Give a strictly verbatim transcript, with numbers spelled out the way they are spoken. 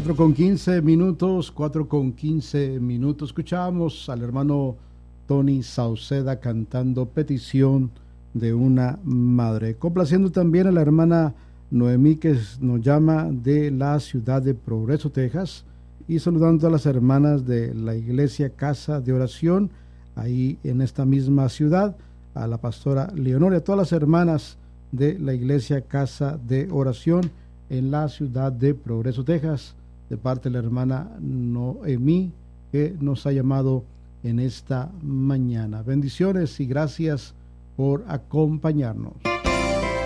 cuatro con quince minutos, cuatro con quince minutos. Escuchábamos al hermano Tony Sauceda cantando Petición de una Madre. Complaciendo también a la hermana Noemí, que nos llama de la ciudad de Progreso, Texas. Y saludando a las hermanas de la iglesia Casa de Oración, ahí en esta misma ciudad, a la pastora Leonor y a todas las hermanas de la iglesia Casa de Oración en la ciudad de Progreso, Texas, de parte de la hermana Noemí, que nos ha llamado en esta mañana. Bendiciones y gracias por acompañarnos.